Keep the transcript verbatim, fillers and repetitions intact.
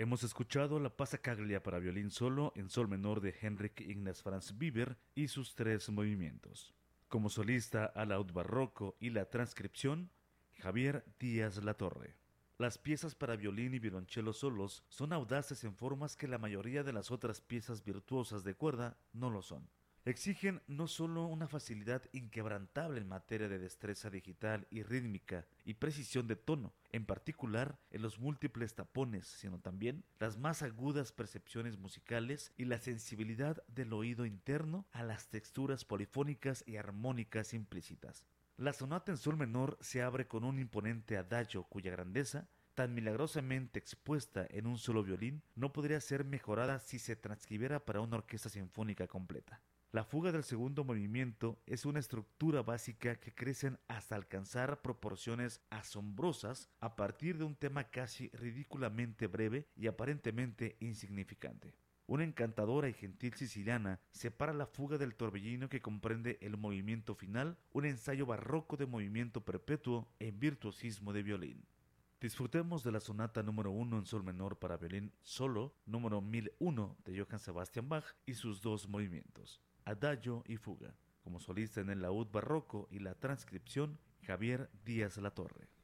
Hemos escuchado la Passacaglia para violín solo en sol menor de Henrik Ignaz Franz Biber y sus tres movimientos. Como solista al laúd barroco y la transcripción, Javier Díaz Latorre. Las piezas para violín y violonchelo solos son audaces en formas que la mayoría de las otras piezas virtuosas de cuerda no lo son. Exigen no solo una facilidad inquebrantable en materia de destreza digital y rítmica y precisión de tono, en particular en los múltiples tapones, sino también las más agudas percepciones musicales y la sensibilidad del oído interno a las texturas polifónicas y armónicas implícitas. La sonata en sol menor se abre con un imponente adagio cuya grandeza, tan milagrosamente expuesta en un solo violín, no podría ser mejorada si se transcribiera para una orquesta sinfónica completa. La fuga del segundo movimiento es una estructura básica que crece hasta alcanzar proporciones asombrosas a partir de un tema casi ridículamente breve y aparentemente insignificante. Una encantadora y gentil siciliana separa la fuga del torbellino que comprende el movimiento final, un ensayo barroco de movimiento perpetuo en virtuosismo de violín. Disfrutemos de la sonata número uno en sol menor para violín solo, número mil uno de Johann Sebastian Bach y sus dos movimientos, adagio y fuga, como solista en el laúd barroco y la transcripción, Javier Díaz Latorre.